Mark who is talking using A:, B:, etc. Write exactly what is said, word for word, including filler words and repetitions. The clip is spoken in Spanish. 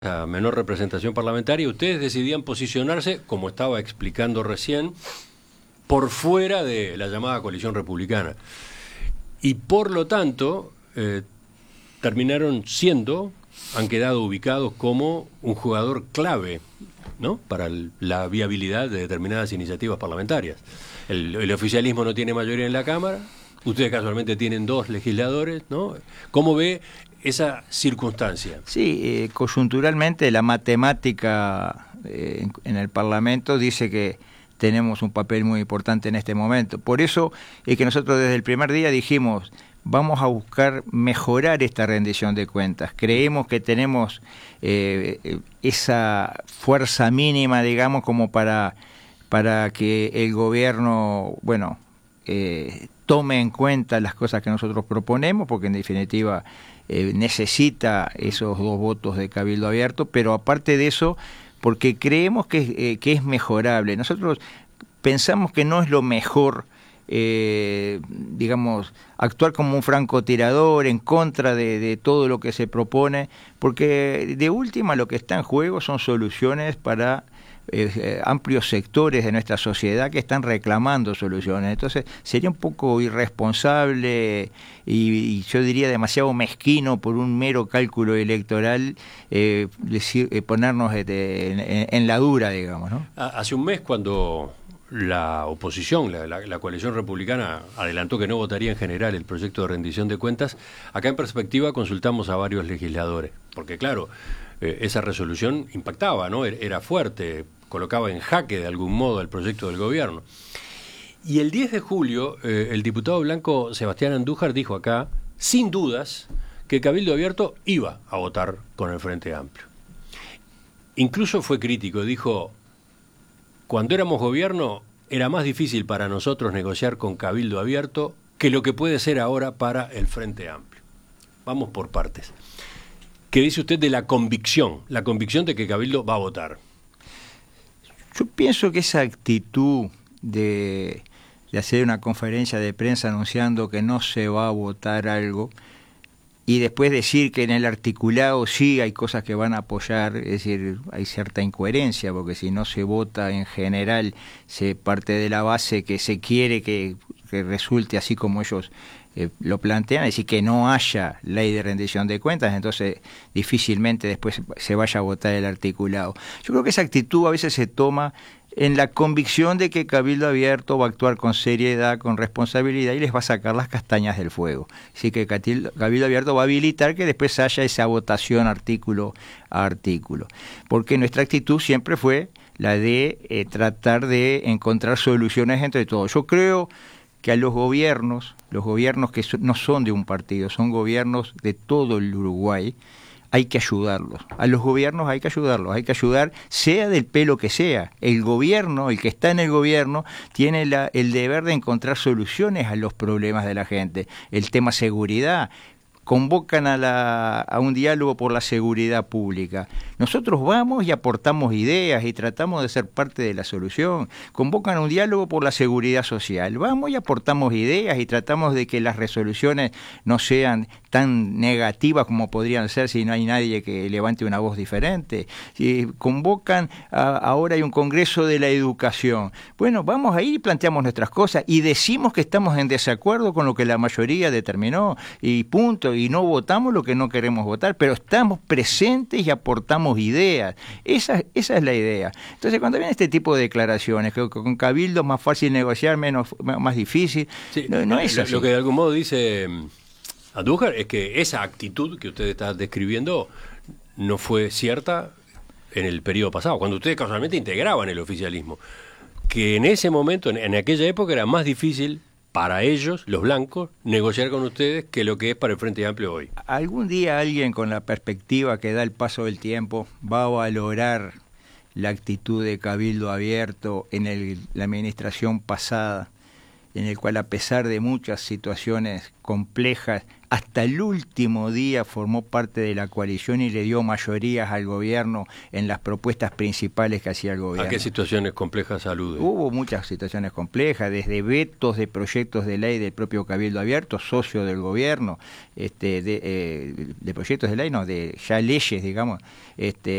A: a menor representación parlamentaria, ustedes decidían posicionarse, como estaba explicando recién, por fuera de la llamada coalición republicana. Y por lo tanto, eh, terminaron siendo, han quedado ubicados como un jugador clave, ¿no?, para el, la viabilidad de determinadas iniciativas parlamentarias. El, el oficialismo no tiene mayoría en la Cámara, ustedes casualmente tienen dos legisladores, ¿no? ¿Cómo ve esa circunstancia?
B: Sí, eh, coyunturalmente la matemática eh, en, en el Parlamento dice que tenemos un papel muy importante en este momento. Por eso es que nosotros desde el primer día dijimos, vamos a buscar mejorar esta rendición de cuentas. Creemos que tenemos eh, esa fuerza mínima, digamos, como para, para que el gobierno, bueno, eh, tome en cuenta las cosas que nosotros proponemos, porque en definitiva eh, necesita esos dos votos de Cabildo Abierto, pero aparte de eso, porque creemos que, eh, que es mejorable. Nosotros pensamos que no es lo mejor, eh, digamos, actuar como un francotirador en contra de, de todo lo que se propone, porque de última lo que está en juego son soluciones para Eh, amplios sectores de nuestra sociedad que están reclamando soluciones. Entonces sería un poco irresponsable y, y yo diría demasiado mezquino por un mero cálculo electoral eh, decir, eh, ponernos este, en, en la dura, digamos, ¿no?
A: Hace un mes, cuando la oposición, la, la, la coalición republicana, adelantó que no votaría en general el proyecto de rendición de cuentas, acá en Perspectiva consultamos a varios legisladores, porque claro, eh, esa resolución impactaba, ¿no? Era fuerte, colocaba en jaque de algún modo el proyecto del gobierno. Y el diez de julio, eh, el diputado blanco Sebastián Andújar dijo acá, sin dudas, que Cabildo Abierto iba a votar con el Frente Amplio. Incluso fue crítico, dijo, cuando éramos gobierno era más difícil para nosotros negociar con Cabildo Abierto que lo que puede ser ahora para el Frente Amplio. Vamos por partes. ¿Qué dice usted de la convicción, la convicción de que Cabildo va a votar?
B: Yo pienso que esa actitud de, de hacer una conferencia de prensa anunciando que no se va a votar algo y después decir que en el articulado sí hay cosas que van a apoyar, es decir, hay cierta incoherencia, porque si no se vota en general, se parte de la base que se quiere que, que resulte así como ellos eh, lo plantean, es decir, que no haya ley de rendición de cuentas, entonces difícilmente después se vaya a votar el articulado. Yo creo que esa actitud a veces se toma en la convicción de que Cabildo Abierto va a actuar con seriedad, con responsabilidad y les va a sacar las castañas del fuego. Así que Cabildo Abierto va a habilitar que después haya esa votación artículo a artículo. Porque nuestra actitud siempre fue la de eh, tratar de encontrar soluciones entre todos. Yo creo que a los gobiernos, los gobiernos que no son de un partido, son gobiernos de todo el Uruguay, hay que ayudarlos. A los gobiernos hay que ayudarlos, hay que ayudar, sea del pelo que sea. El gobierno, el que está en el gobierno, tiene la, el deber de encontrar soluciones a los problemas de la gente. El tema seguridad, convocan a, la, a un diálogo por la seguridad pública. Nosotros vamos y aportamos ideas y tratamos de ser parte de la solución. Convocan a un diálogo por la seguridad social. Vamos y aportamos ideas y tratamos de que las resoluciones no sean tan negativas como podrían ser si no hay nadie que levante una voz diferente. Si convocan, a, ahora hay un congreso de la educación. Bueno, vamos ahí y planteamos nuestras cosas y decimos que estamos en desacuerdo con lo que la mayoría determinó y punto, y no votamos lo que no queremos votar, pero estamos presentes y aportamos ideas. Esa, esa es la idea. Entonces, cuando viene este tipo de declaraciones, que con Cabildo es más fácil negociar, menos más difícil,
A: sí,
B: no, no es
A: lo,
B: así.
A: Lo que de algún modo dice Andújar es que esa actitud que usted está describiendo no fue cierta en el periodo pasado, cuando ustedes casualmente integraban el oficialismo, que en ese momento, en, en aquella época, era más difícil para ellos, los blancos, negociar con ustedes que lo que es para el Frente Amplio hoy.
B: Algún día alguien con la perspectiva que da el paso del tiempo va a valorar la actitud de Cabildo Abierto en el, la administración pasada, en el cual a pesar de muchas situaciones complejas, hasta el último día formó parte de la coalición y le dio mayorías al gobierno en las propuestas principales que hacía el gobierno.
A: ¿A qué situaciones complejas alude?
B: Hubo muchas situaciones complejas, desde vetos de proyectos de ley del propio Cabildo Abierto, socio del gobierno, este, de, eh, de proyectos de ley, no, de ya leyes, digamos, este